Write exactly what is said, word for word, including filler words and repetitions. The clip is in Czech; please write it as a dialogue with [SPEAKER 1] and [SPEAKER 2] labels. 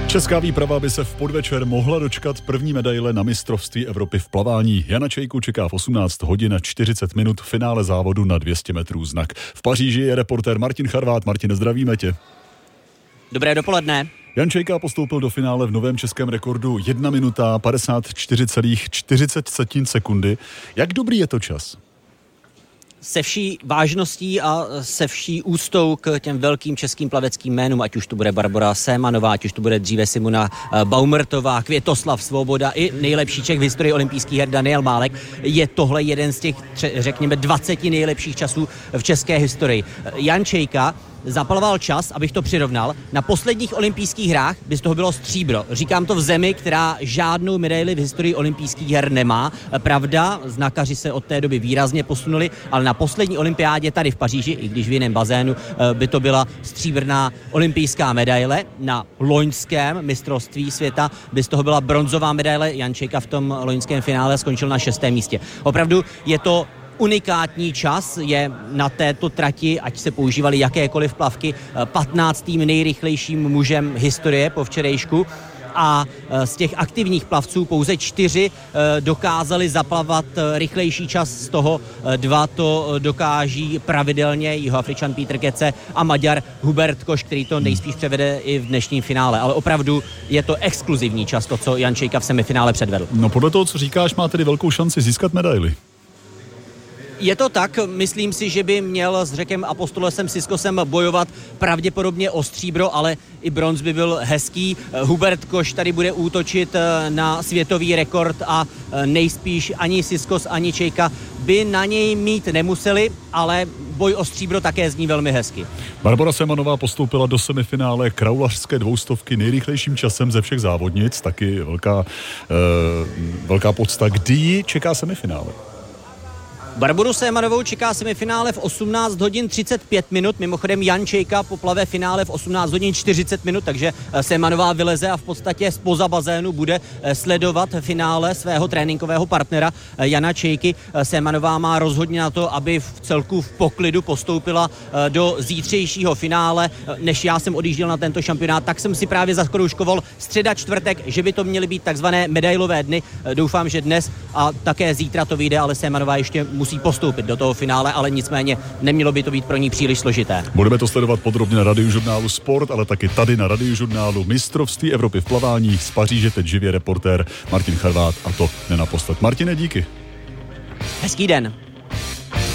[SPEAKER 1] Česká výprava by se v podvečer mohla dočkat první medaile na mistrovství Evropy v plavání. Jana Čejku čeká v osmnáct hodin a čtyřicet minut finále závodu na dvě stě metrů znak. V Paříži je reportér Martin Charvát. Martine, zdravíme tě.
[SPEAKER 2] Dobré dopoledne.
[SPEAKER 1] Jan Čejka postoupil do finále v novém českém rekordu jedna minuta padesát čtyři celá čtyřicet sekundy. Jak dobrý je to čas?
[SPEAKER 2] Se vší vážností a se vší úctou k těm velkým českým plaveckým jménům, ať už to bude Barbora Sémanová, ať už to bude dříve Simona Baumertová, Květoslav Svoboda i nejlepší Čech v historii olympijských her Daniel Málek, je tohle jeden z těch, řekněme, dvaceti nejlepších časů v české historii. Jan Čejka zaplavoval čas, abych to přirovnal. Na posledních olympijských hrách by z toho bylo stříbro. Říkám to v zemi, která žádnou medaili v historii olympijských her nemá. Pravda, znakaři se od té doby výrazně posunuli, ale na poslední olympiádě tady v Paříži, i když v jiném bazénu, by to byla stříbrná olympijská medaile. Na loňském mistrovství světa by z toho byla bronzová medaile. Jan Čejka v tom loňském finále skončil na šestém místě. Opravdu je to unikátní čas, je na této trati, ať se používaly jakékoliv plavky, patnáctým nejrychlejším mužem historie po včerejšku. A z těch aktivních plavců pouze čtyři dokázali zaplavat rychlejší čas, z toho dva to dokáží pravidelně Jihoafričan Pítr Kece a Maďar Hubert Koš, který to nejspíš převede i v dnešním finále. Ale opravdu je to exkluzivní čas, to, co Jan Čejka v semifinále předvedl.
[SPEAKER 1] No podle toho, co říkáš, má tedy velkou šanci získat medaili.
[SPEAKER 2] Je to tak, myslím si, že by měl s Řekem Apostolesem Siskosem bojovat pravděpodobně o stříbro, ale i bronz by byl hezký. Hubert Koš tady bude útočit na světový rekord a nejspíš ani Siskos, ani Čejka by na něj mít nemuseli, ale boj o stříbro také zní velmi hezky.
[SPEAKER 1] Barbora Sémanová postoupila do semifinále kraulařské dvoustovky nejrychlejším časem ze všech závodnic, taky velká, eh, velká podsta. Kdy ji čeká semifinále?
[SPEAKER 2] Barboru Sémanovou čeká semifinále v osmnáct hodin třicet pět minut, mimochodem Jan Čejka poplave finále v osmnáct hodin čtyřicet minut, takže Sémanová vyleze a v podstatě zpoza bazénu bude sledovat finále svého tréninkového partnera Jana Čejky. Sémanová má rozhodně na to, aby v celku v poklidu postoupila do zítřejšího finále. Než já jsem odjížděl na tento šampionát, tak jsem si právě zakroužkoval středa, čtvrtek, že by to měly být takzvané medailové dny. Doufám, že dnes a také zítra to vyjde, ale Sémanová ještě musí musí postoupit do toho finále, ale nicméně nemělo by to být pro ní příliš složité.
[SPEAKER 1] Budeme to sledovat podrobně na Radiožurnálu Sport, ale taky tady na Radiožurnálu Mistrovství Evropy v plavání. Z Paříže teď živě reportér Martin Charvát, a to nenaposled. Martine, díky.
[SPEAKER 2] Hezký den.